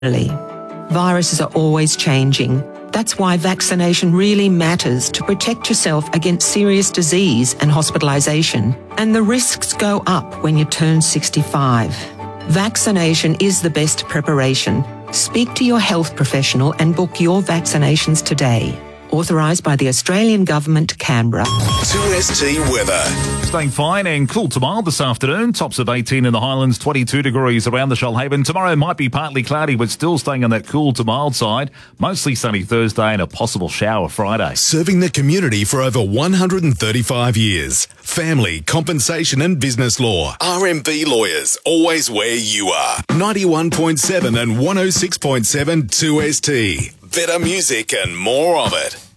Viruses are always changing. That's why vaccination really matters to protect yourself against serious disease and hospitalisation. And the risks go up when you turn 65. Vaccination is the best preparation. Speak to your health professional and book your vaccinations today. Authorised by the Australian Government, Canberra. 2ST weather. Staying fine and cool to mild this afternoon. Tops of 18 in the Highlands, 22 degrees around the Shoalhaven. Tomorrow might be partly cloudy, but still staying on that cool to mild side. Mostly sunny Thursday and a possible shower Friday. Serving the community for over 135 years. Family, compensation and business law. RMB Lawyers, always where you are. 91.7 and 106.7 2ST. Better music and more of it.